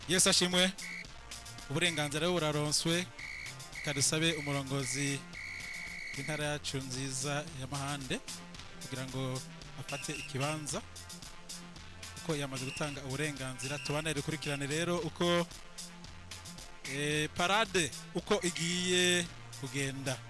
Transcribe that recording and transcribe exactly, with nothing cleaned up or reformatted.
Yesu ashimwe. Uburenganzira buraronswe, kadusabe umurongozi w'intara yacu nziza ya Mahande kugira ngo afate ikibanza uko yamaze gutanga uburenganzira. Tubanere kurikirane rero uko eh, parade uko igiye kugenda.